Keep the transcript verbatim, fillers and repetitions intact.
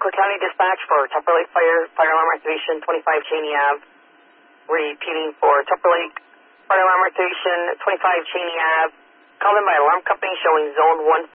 Cook County Dispatch for Tupper Lake Fire, Fire Alarm Activation, twenty-five Cheney Avenue. Repeating for Tupper Lake Fire Alarm Activation, twenty-five Cheney Avenue. Called in by alarm company showing zone one